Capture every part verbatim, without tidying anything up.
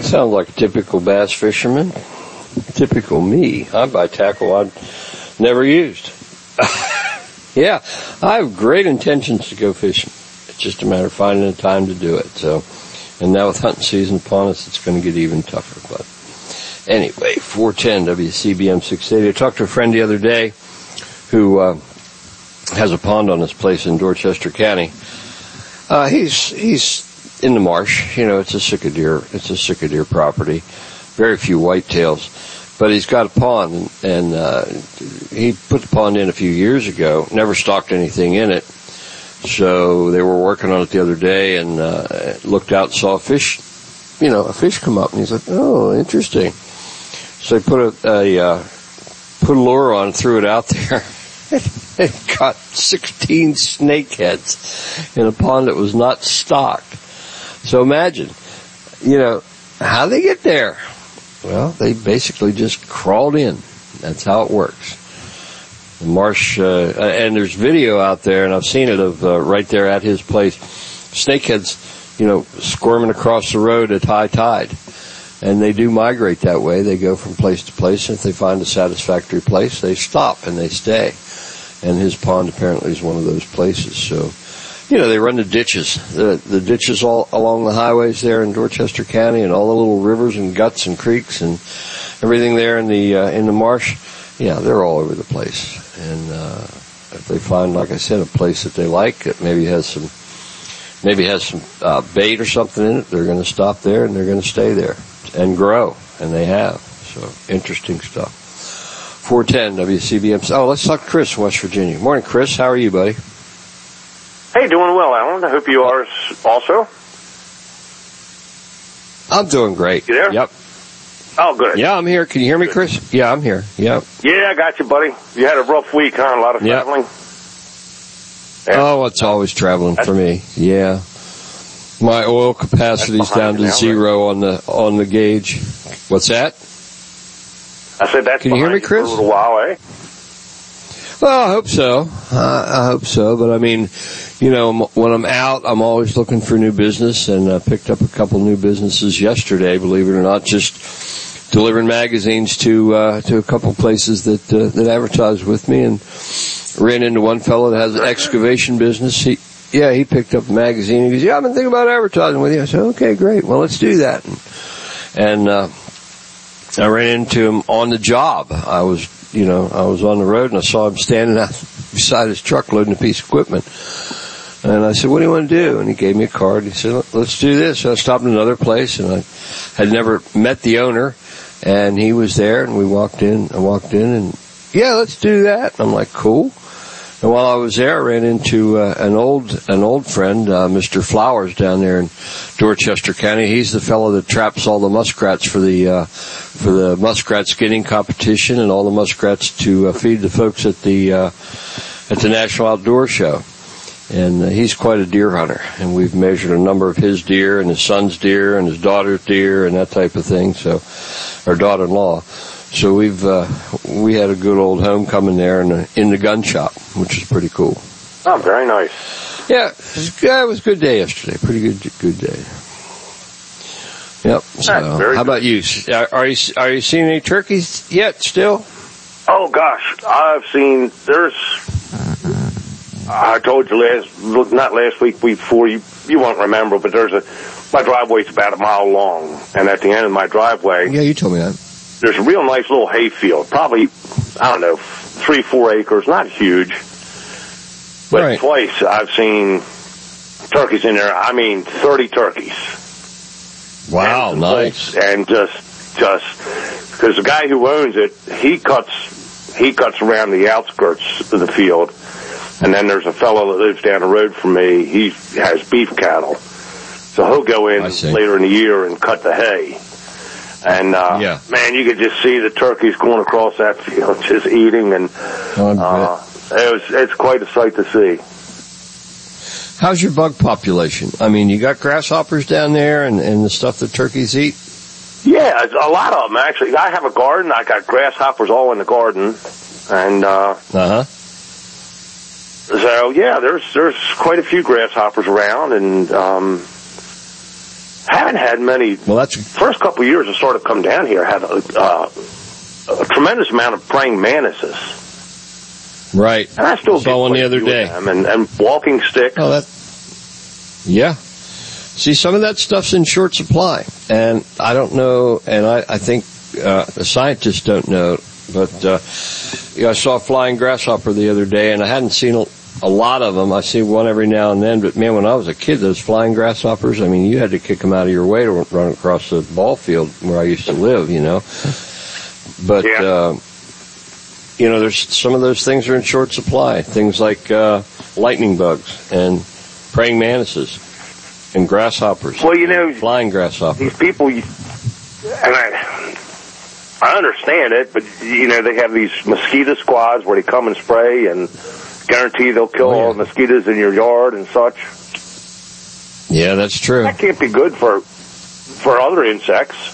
Sounds like a typical bass fisherman. Typical me. I buy tackle I've never used. Yeah, I have great intentions to go fishing. It's just a matter of finding the time to do it. So, and now with hunting season upon us, it's going to get even tougher. But anyway, four ten W C B M six eighty. I talked to a friend the other day who uh, has a pond on his place in Dorchester County. Uh, he's he's in the marsh. You know, it's a Sitka deer. It's a Sitka deer property. Very few whitetails. But he's got a pond, and, and uh, he put the pond in a few years ago, never stocked anything in it. So they were working on it the other day and uh, looked out and saw a fish, you know, a fish come up. And he's like, oh, interesting. So they put a, a uh, put a lure on, threw it out there. It caught sixteen snakeheads in a pond that was not stocked. So imagine, you know, how they get there. Well, they basically just crawled in. That's how it works. The marsh, uh, and there's video out there, and I've seen it of uh, right there at his place. Snakeheads, you know, squirming across the road at high tide. And they do migrate that way. They go from place to place, and if they find a satisfactory place, they stop and they stay. And his pond apparently is one of those places. So, you know, they run the ditches, the, the ditches all along the highways there in Dorchester County, and all the little rivers and guts and creeks and everything there in the uh, in the marsh. Yeah, they're all over the place. And uh, if they find, like I said, a place that they like, that maybe has some maybe has some uh, bait or something in it, they're going to stop there and they're going to stay there and grow, and they have. So interesting stuff. four ten W C B M. Oh, let's talk to Chris from West Virginia. Morning, Chris. How are you, buddy? Hey, doing well, Alan. I hope you are also. I'm doing great. You there? Yep. Oh, good. Yeah, I'm here. Can you hear me, Chris? Yeah, I'm here. Yep. Yeah, I got you, buddy. You had a rough week, huh? A lot of yep. traveling? Yeah. Oh, it's always traveling that's, for me. Yeah. My oil capacity's down to now, zero right? on the on the gauge. What's that? I said that's Can you hear me, Chris? For a little while, eh? Well, I hope so. Uh, I hope so. But I mean, you know, when I'm out, I'm always looking for new business, and I picked up a couple new businesses yesterday, believe it or not, just delivering magazines to uh, to a couple places that uh, that advertise with me, and ran into one fellow that has an excavation business. He, yeah, he picked up a magazine. He goes, yeah, I've been thinking about advertising with you. I said, okay, great. Well, let's do that. And, and uh, I ran into him on the job. I was, you know, I was on the road, and I saw him standing out beside his truck loading a piece of equipment. And I said, what do you want to do? And he gave me a card. He said, let's do this. So I stopped in another place, and I had never met the owner, and he was there, and we walked in. I walked in, and yeah, let's do that. And I'm like, cool. And while I was there, I ran into uh, an old an old friend, uh, Mister Flowers, down there in Dorchester County. He's the fellow that traps all the muskrats for the uh, for the muskrat skinning competition, and all the muskrats to uh, feed the folks at the uh, at the National Outdoor Show. And uh, he's quite a deer hunter, and we've measured a number of his deer and his son's deer and his daughter's deer and that type of thing. So, our daughter-in-law. So we've uh, we had a good old homecoming there in the, in the gun shop, which is pretty cool. Oh, very nice. Yeah, it was, yeah, it was a good day yesterday. Pretty good good day. Yep. So, how good. about you? Are, are you are you seeing any turkeys yet? Still? Oh gosh, I've seen. There's. I told you last, not last week, week before. You you won't remember, but there's a. My driveway's about a mile long, and at the end of my driveway. Yeah, you told me that. There's a real nice little hay field, probably, I don't know, three, four acres, not huge. But right. Twice I've seen turkeys in there, I mean thirty turkeys. Wow, and, nice. And just, just, because the guy who owns it, he cuts, he cuts around the outskirts of the field. And then there's a fellow that lives down the road from me, he has beef cattle. So he'll go in later in the year and cut the hay. And, uh, yeah. man, you could just see the turkeys going across that field, just eating, and, uh, it was, it's quite a sight to see. How's your bug population? I mean, you got grasshoppers down there and, and the stuff that turkeys eat? Yeah, a lot of them, actually. I have a garden. I got grasshoppers all in the garden. And, uh, uh-huh. So, yeah, there's, there's quite a few grasshoppers around, and, um, haven't had many. Well, that's first couple of years I sort of come down here. Had a, uh, a tremendous amount of praying mantises. Right. And I still saw one the other day. Them and, and walking sticks. Oh, that. Yeah. See, some of that stuff's in short supply, and I don't know, and I, I think uh, the scientists don't know, but uh, you know, I saw a flying grasshopper the other day, and I hadn't seen a, a lot of them. I see one every now and then, but man, when I was a kid, those flying grasshoppers, I mean, you had to kick them out of your way to run across the ball field where I used to live, you know. But, yeah. uh, you know, there's some of those things are in short supply. Things like uh, lightning bugs and praying mantises and grasshoppers. Well, you know, flying grasshoppers. These people, and I, I understand it, but you know, they have these mosquito squads where they come and spray and guarantee they'll kill oh, yeah. all the mosquitoes in your yard and such. Yeah, that's true. That can't be good for for other insects.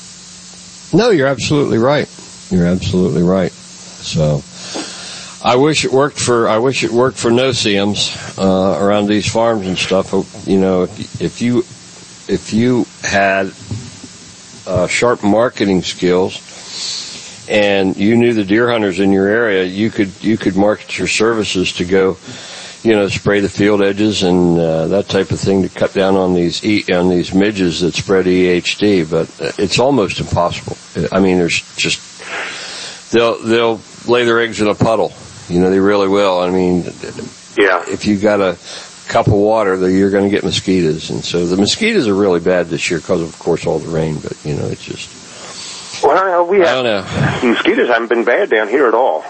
No, you're absolutely right. You're absolutely right. So, I wish it worked for, I wish it worked for no-see-ums, uh, around these farms and stuff. You know, if, if you, if you had, uh, sharp marketing skills and you knew the deer hunters in your area, you could, you could market your services to go, you know, spray the field edges and, uh, that type of thing to cut down on these, e, on these midges that spread E H D, but it's almost impossible. I mean, there's just, they'll, they'll lay their eggs in a puddle. You know, they really will. I mean, yeah. If you got a cup of water, you're going to get mosquitoes. And so the mosquitoes are really bad this year because, of course, all the rain. But, you know, it's just... Well, we have... I don't know. Mosquitoes haven't been bad down here at all.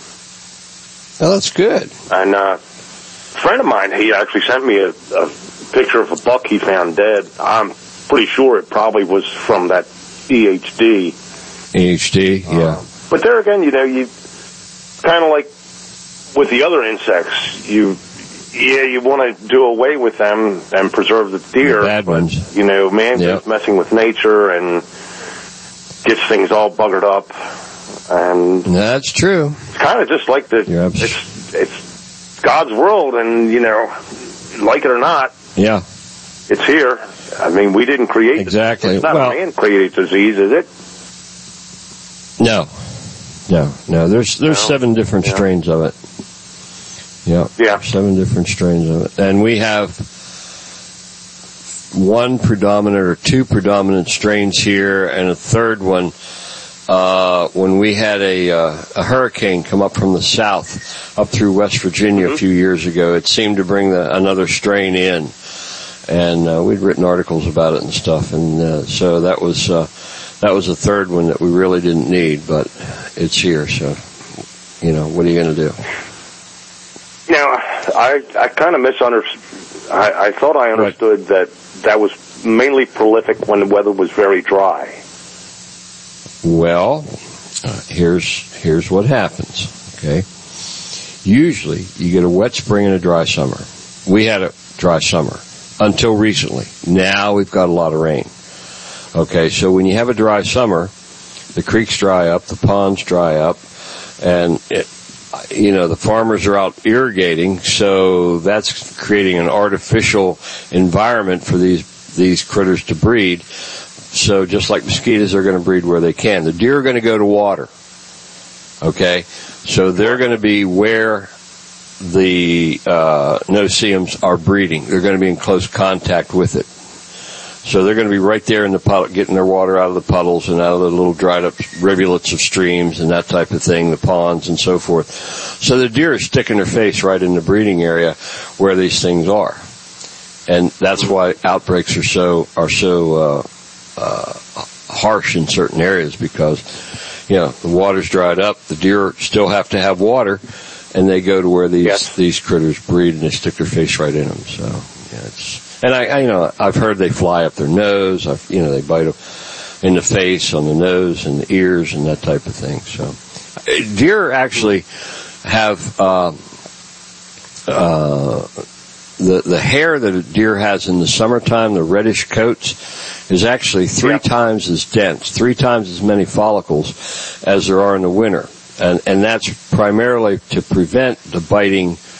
Oh, that's good. And uh, a friend of mine, he actually sent me a, a picture of a buck he found dead. I'm pretty sure it probably was from that E H D. E H D, yeah. Uh, but there again, you know, you kind of like with the other insects, you, yeah, you want to do away with them and preserve the deer. The bad ones. You know, man yep. gets messing with nature and gets things all buggered up. And that's true. It's kind of just like the, it's, it's God's world, and, you know, like it or not. Yeah. It's here. I mean, we didn't create exactly. it. It's not well, a man-created disease, is it? No. No, no, there's there's no. seven different yeah. strains of it. Yeah. Yeah. Seven different strains of it. And we have one predominant or two predominant strains here and a third one uh when we had a uh, a hurricane come up from the south up through West Virginia mm-hmm. a few years ago. It seemed to bring the, another strain in. And uh, we'd written articles about it and stuff, and uh, so that was uh That was the third one that we really didn't need, but it's here, so, you know, what are you going to do? Now, I I kind of misunderstood. I, I thought I understood right. that that was mainly prolific when the weather was very dry. Well, uh, here's here's what happens, okay? Usually, you get a wet spring and a dry summer. We had a dry summer until recently. Now we've got a lot of rain. Okay, so when you have a dry summer, the creeks dry up, the ponds dry up, and, it, you know, the farmers are out irrigating, so that's creating an artificial environment for these these critters to breed. So just like mosquitoes are going to breed where they can. The deer are going to go to water, okay? So they're going to be where the uh, no-see-ums are breeding. They're going to be in close contact with it. So they're going to be right there in the puddle, getting their water out of the puddles and out of the little dried up rivulets of streams and that type of thing, the ponds and so forth. So the deer are sticking their face right in the breeding area where these things are. And that's why outbreaks are so, are so, uh, uh, harsh in certain areas because, you know, the water's dried up, the deer still have to have water, and they go to where these, yes. these critters breed and they stick their face right in them. So, yeah, it's, And I, I, you know, I've heard they fly up their nose. I've, you know, they bite them in the face, on the nose, and the ears, and that type of thing. So, deer actually have uh, uh, the the hair that a deer has in the summertime, the reddish coats, is actually three yeah. times as dense, three times as many follicles as there are in the winter, and and that's primarily to prevent the biting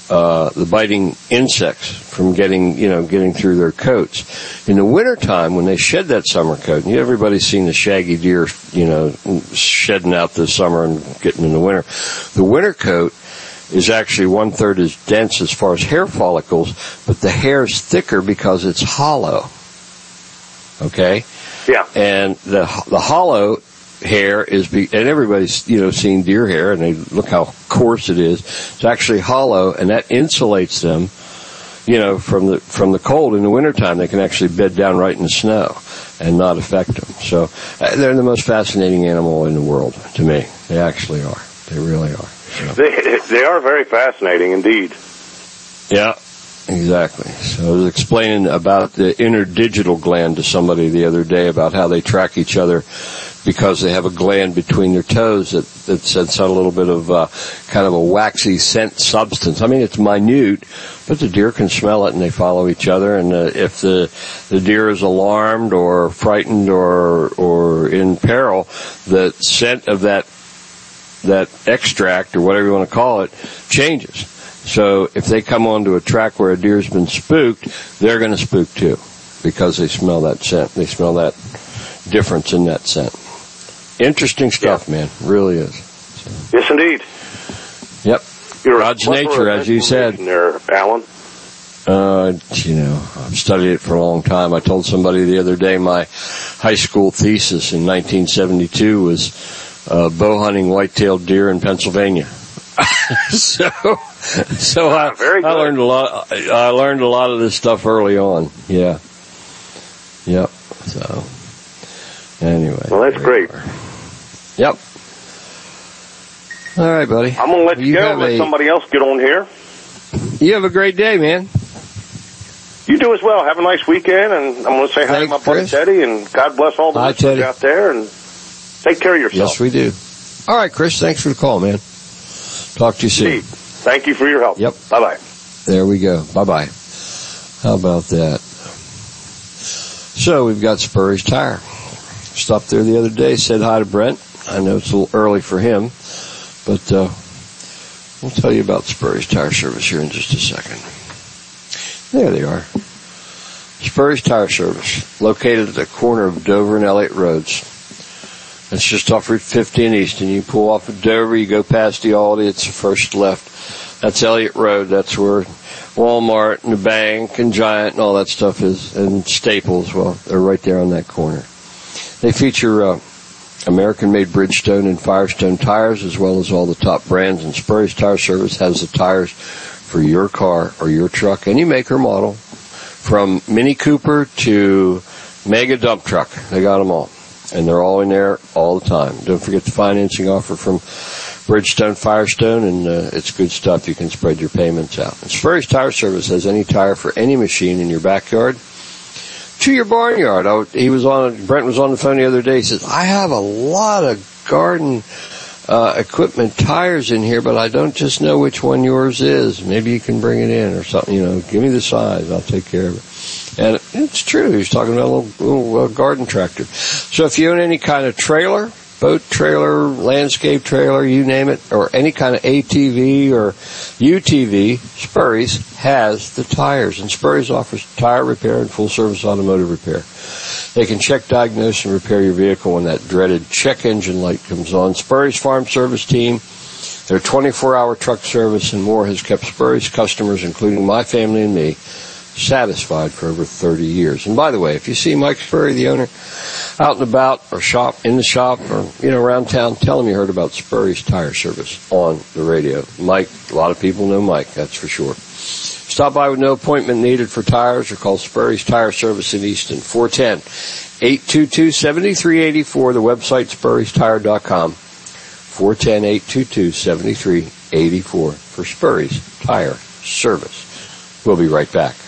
uh, the biting insects from getting, you know, getting through their coats. In the wintertime, when they shed that summer coat, and everybody's seen the shaggy deer, you know, shedding out this summer and getting in the winter. The winter coat is actually one-third as dense as far as hair follicles, but the hair is thicker because it's hollow. Okay? Yeah. And the the hollow hair is, be, and everybody's, you know, seen deer hair, and they look how coarse it is. It's actually hollow, and that insulates them, you know, from the from the cold. In the wintertime, they can actually bed down right in the snow and not affect them. So uh, they're the most fascinating animal in the world to me. They actually are. They really are. So. They, they are very fascinating indeed. Yeah, exactly. So I was explaining about the interdigital gland to somebody the other day about how they track each other because they have a gland between their toes that, that sends out a little bit of uh, kind of a waxy scent substance. I mean, it's minute, but the deer can smell it and they follow each other. And uh, if the the deer is alarmed or frightened or or in peril, the scent of that that extract, or whatever you want to call it, changes. So if they come onto a track where a deer's been spooked, they're going to spook too, because they smell that scent. They smell that difference in that scent. Interesting stuff, yeah. Man. Really is. So. Yes, indeed. Yep. You're God's nature, as you said. There, Alan. Uh, you know, I've studied it for a long time. I told somebody the other day my high school thesis in nineteen seventy-two was Uh, bow hunting white-tailed deer in Pennsylvania. so, so I, I learned a lot. I learned a lot of this stuff early on. Yeah. Yep. So, anyway. Well, that's great. Yep. All right, buddy. I'm gonna let you, you go. Let a, somebody else get on here. You have a great day, man. You do as well. Have a nice weekend, and I'm gonna say hi to my buddy Teddy, and God bless all the hi, listeners out there, and take care of yourself. Yes, we do. All right, Chris, thanks for the call, man. Talk to you soon. Indeed. Thank you for your help. Yep. Bye-bye. There we go. Bye-bye. How about that? So we've got Spurry's Tire. Stopped there the other day, said hi to Brent. I know it's a little early for him, but uh, we'll tell you about Spurry's Tire Service here in just a second. There they are. Spurry's Tire Service, located at the corner of Dover and Elliott Roads. It's just off Route fifty in Easton. You pull off at Dover, you go past the Aldi, it's the first left. That's Elliott Road. That's where Walmart and the bank and Giant and all that stuff is, and Staples. Well, they're right there on that corner. They feature uh, American-made Bridgestone and Firestone tires, as well as all the top brands. And Spurry's Tire Service has the tires for your car or your truck, any make or model, from Mini Cooper to mega dump truck. They got them all. And they're all in there all the time. Don't forget the financing offer from Bridgestone, Firestone, and uh, it's good stuff. You can spread your payments out. And Spurry's Tire Service has any tire for any machine in your backyard to your barnyard. I, he was on. Brent was on the phone the other day. He says, "I have a lot of garden uh, equipment tires in here, but I don't just know which one yours is. Maybe you can bring it in or something. You know, give me the size. I'll take care of it." And it's true. He's talking about a little, little uh, garden tractor. So if you own any kind of trailer, boat trailer, landscape trailer, you name it, or any kind of A T V or U T V, Spurry's has the tires. And Spurry's offers tire repair and full-service automotive repair. They can check, diagnose, and repair your vehicle when that dreaded check engine light comes on. Spurry's Farm Service Team, their twenty-four hour truck service and more has kept Spurry's customers, including my family and me, satisfied for over thirty years. And by the way, if you see Mike Spurry, the owner, out and about or shop in the shop or, you know, around town, tell him you heard about Spurry's Tire Service on the radio. Mike, a lot of people know Mike, that's for sure. Stop by with no appointment needed for tires or call Spurry's Tire Service in Easton, four one zero, eight two two, seven three eight four, the website spurrys tire dot com, four one zero, eight two two, seven three eight four for Spurry's Tire Service. We'll be right back.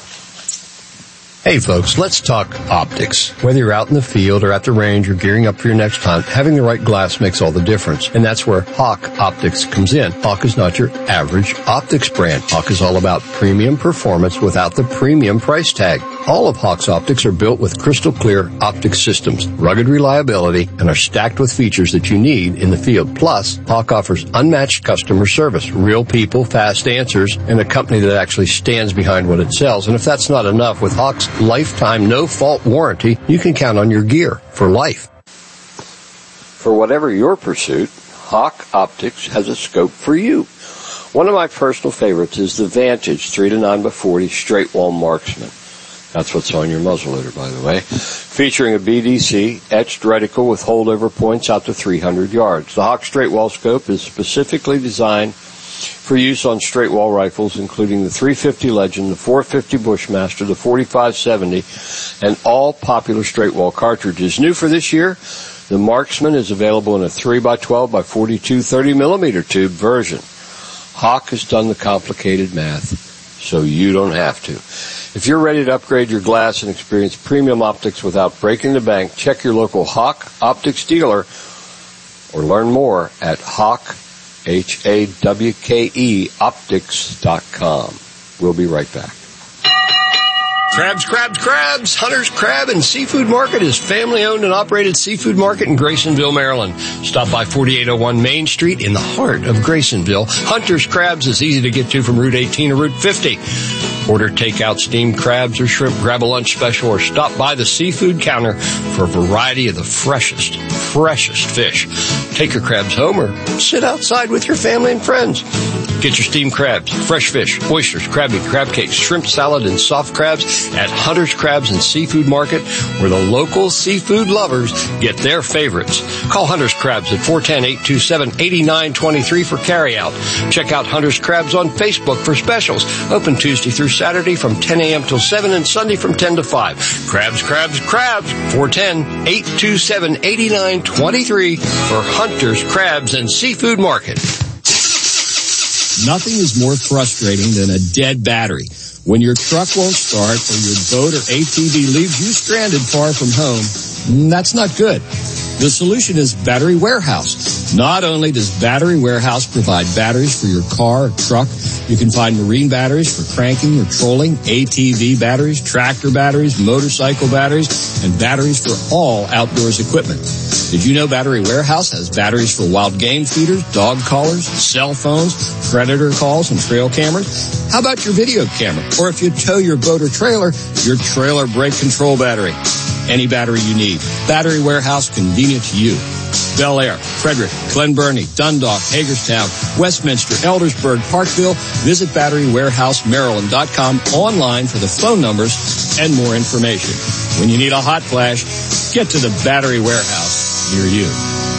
Hey folks, let's talk optics. Whether you're out in the field or at the range or gearing up for your next hunt, having the right glass makes all the difference. And that's where Hawk Optics comes in. Hawk is not your average optics brand. Hawk is all about premium performance without the premium price tag. All of Hawk's optics are built with crystal clear optic systems, rugged reliability, and are stacked with features that you need in the field. Plus, Hawk offers unmatched customer service, real people, fast answers, and a company that actually stands behind what it sells. And if that's not enough, with Hawk's lifetime no-fault warranty, you can count on your gear for life. For whatever your pursuit, Hawk Optics has a scope for you. One of my personal favorites is the Vantage three to nine by forty Straight Wall Marksman. That's what's on your muzzleloader, by the way. Featuring a B D C etched reticle with holdover points out to three hundred yards. The Hawk Straight Wall Scope is specifically designed for use on straight wall rifles, including the three fifty Legend, the four fifty Bushmaster, the forty-five seventy, and all popular straight wall cartridges. New for this year, the Marksman is available in a three by twelve by forty-two thirty millimeter tube version. Hawk has done the complicated math, so you don't have to. If you're ready to upgrade your glass and experience premium optics without breaking the bank, check your local Hawk Optics dealer or learn more at Hawk, H A W K E, optics dot com. We'll be right back. Crabs, crabs, crabs. Hunter's Crab and Seafood Market is family-owned and operated seafood market in Graysonville, Maryland. Stop by forty-eight oh one Main Street in the heart of Graysonville. Hunter's Crabs is easy to get to from Route eighteen or Route fifty. Order takeout steamed crabs or shrimp, grab a lunch special, or stop by the seafood counter for a variety of the freshest, freshest fish. Take your crabs home or sit outside with your family and friends. Get your steamed crabs, fresh fish, oysters, crab meat, crab cakes, shrimp salad, and soft crabs at Hunter's Crabs and Seafood Market, where the local seafood lovers get their favorites. Call Hunter's Crabs at four one zero, eight two seven, eight nine two three for carryout. Check out Hunter's Crabs on Facebook for specials. Open Tuesday through Saturday from ten a.m. till seven and Sunday from ten to five. Crabs, crabs, crabs. four one zero, eight two seven, eight nine two three for Hunter's Crabs and Seafood Market. Nothing is more frustrating than a dead battery. When your truck won't start or your boat or A T V leaves you stranded far from home, that's not good. The solution is Battery Warehouse. Not only does Battery Warehouse provide batteries for your car or truck, you can find marine batteries for cranking or trolling, A T V batteries, tractor batteries, motorcycle batteries, and batteries for all outdoors equipment. Did you know Battery Warehouse has batteries for wild game feeders, dog collars, cell phones, predator calls, and trail cameras? How about your video camera? Or if you tow your boat or trailer, your trailer brake control battery. Any battery you need. Battery Warehouse, convenient to you. Bel Air, Frederick, Glen Burnie, Dundalk, Hagerstown, Westminster, Eldersburg, Parkville. Visit battery warehouse maryland dot com online for the phone numbers and more information. When you need a hot flash, get to the Battery Warehouse near you.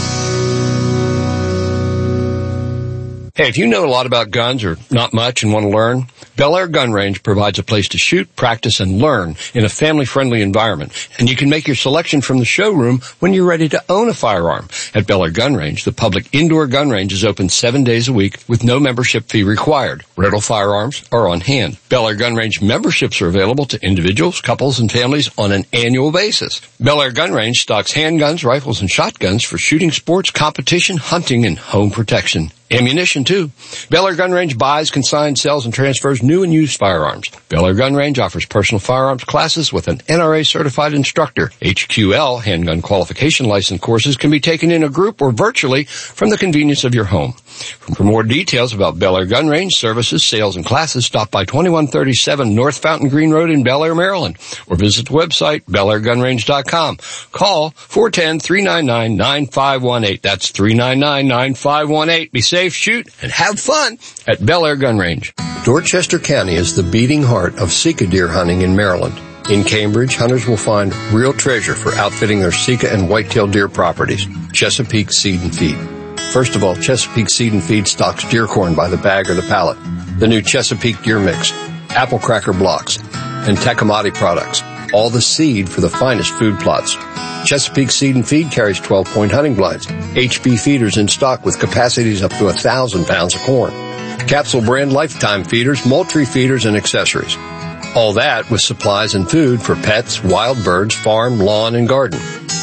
Hey, if you know a lot about guns or not much and want to learn, Bel Air Gun Range provides a place to shoot, practice, and learn in a family-friendly environment. And you can make your selection from the showroom when you're ready to own a firearm. At Bel Air Gun Range, the public indoor gun range is open seven days a week with no membership fee required. Rental firearms are on hand. Bel Air Gun Range memberships are available to individuals, couples, and families on an annual basis. Bel Air Gun Range stocks handguns, rifles, and shotguns for shooting sports, competition, hunting, and home protection. Ammunition, too. Bel Air Gun Range buys, consigns, sells, and transfers new and used firearms. Bel Air Gun Range offers personal firearms classes with an N R A-certified instructor. H Q L, handgun qualification license courses, can be taken in a group or virtually from the convenience of your home. For more details about Bel Air Gun Range services, sales, and classes, stop by twenty-one thirty-seven North Fountain Green Road in Bel Air, Maryland, or visit the website, bel air gun range dot com. Call four one zero, three nine nine, nine five one eight. That's three nine nine, nine five one eight. Be safe, shoot, and have fun at Bel Air Gun Range. Dorchester County is the beating heart of Sika deer hunting in Maryland. In Cambridge, hunters will find real treasure for outfitting their Sika and whitetail deer properties, Chesapeake Seed and Feed. First of all, Chesapeake Seed and Feed stocks deer corn by the bag or the pallet, the new Chesapeake Deer Mix, apple cracker blocks, and Takamati products, all the seed for the finest food plots. Chesapeake Seed and Feed carries twelve-point hunting blinds, H B feeders in stock with capacities up to one thousand pounds of corn, Capsule brand lifetime feeders, Moultrie feeders, and accessories. All that with supplies and food for pets, wild birds, farm, lawn, and garden.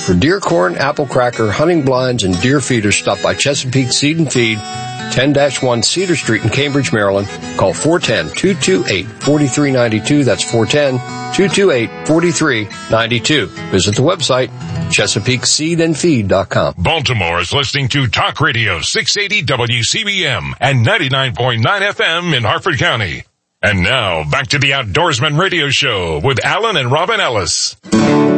For deer corn, apple cracker, hunting blinds, and deer feeders, stop by Chesapeake Seed and Feed, ten dash one Cedar Street in Cambridge, Maryland. Call four one zero, two two eight, four three nine two. That's four one zero, two two eight, four three nine two. Visit the website, Chesapeake Seed and Feed dot com. Baltimore is listening to Talk Radio six eighty W C B M and ninety-nine point nine F M in Harford County. And now, back to the Outdoorsman Radio Show with Alan and Robin Ellis.